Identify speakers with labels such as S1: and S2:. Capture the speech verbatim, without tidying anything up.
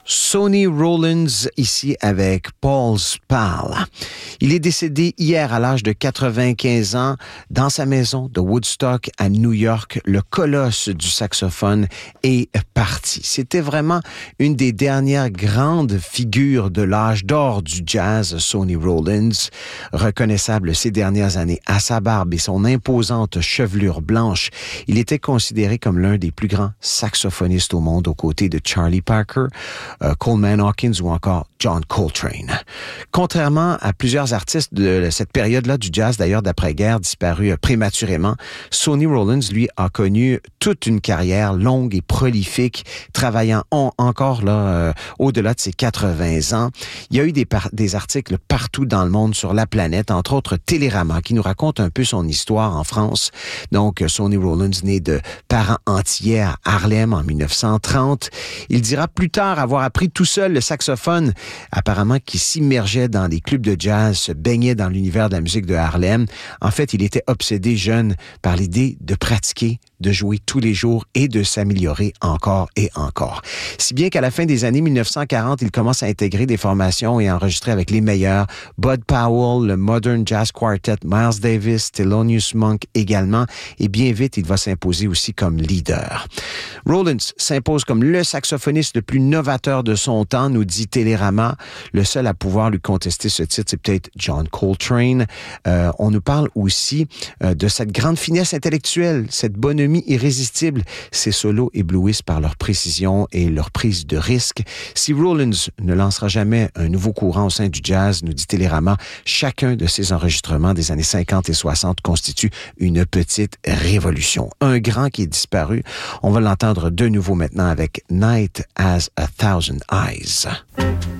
S1: Sonny Rollins, ici avec Paul's Pal. Il est décédé hier à l'âge de quatre-vingt-quinze ans dans sa maison de Woodstock à New York. Le colosse du saxophone est parti. C'était vraiment une des dernières grandes figures de l'âge d'or du jazz, Sonny Rollins. Reconnaissable ces dernières années à sa barbe et son imposante chevelure blanche, il était considéré comme l'un des plus grands saxophonistes au monde aux côtés de Charlie Parker, euh, Coleman Hawkins ou encore John Coltrane. Contrairement à plusieurs artistes de cette période-là du jazz, d'ailleurs d'après-guerre, disparus prématurément, Sonny Rollins, lui, a connu toute une carrière longue et prolifique, travaillant en, encore là euh, au-delà de ses quatre-vingts ans. Il y a eu des, par- des articles partout dans le monde sur la planète, entre autres Télérama, qui nous raconte un peu son histoire en France. Donc, Sonny Rollins, né de parents antillais à Harlem en dix-neuf cent trente. Il dira plus tard avoir appris tout seul le saxophone, apparemment qui s'immergeait dans des clubs de jazz, se baignait dans l'univers de la musique de Harlem. En fait, il était obsédé jeune par l'idée de pratiquer, de jouer tous les jours et de s'améliorer encore et encore. Si bien qu'à la fin des années dix-neuf cent quarante, il commence à intégrer des formations et à enregistrer avec les meilleurs, Bud Powell, le Modern Jazz Quartet, Miles Davis, Thelonious Monk également, et bien vite, il va s'imposer aussi comme leader. Rollins s'impose comme le saxophoniste le plus novateur de son temps, nous dit Télérama. Le seul à pouvoir lui contester ce titre, c'est peut-être John Coltrane. Euh, on nous parle aussi euh, de cette grande finesse intellectuelle, cette bonhomie irrésistible. Ses solos éblouissent par leur précision et leur prise de risque. Si Rollins ne lancera jamais un nouveau courant au sein du jazz, nous dit Télérama, chacun de ses enregistrements des années cinquante et soixante constitue une petite révolution. Un grand qui est disparu. On va l'entendre de nouveau maintenant avec Night as a Thousand Eyes.